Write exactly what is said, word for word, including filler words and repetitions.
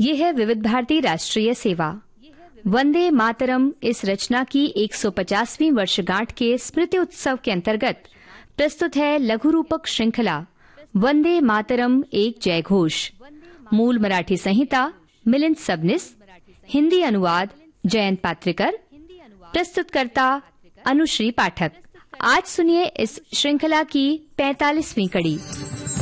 ये है विविध भारती राष्ट्रीय सेवा। वंदे मातरम इस रचना की एक सौ पचासवीं वर्षगांठ के स्मृति उत्सव के अंतर्गत प्रस्तुत है लघु रूपक श्रृंखला वंदे मातरम एक जय घोष। मूल मराठी संहिता मिलिंद सबनिस, हिंदी अनुवाद जयंत पात्रिकर, प्रस्तुतकर्ता अनुश्री पाठक। आज सुनिए इस श्रृंखला की पैंतालीसवीं कड़ी।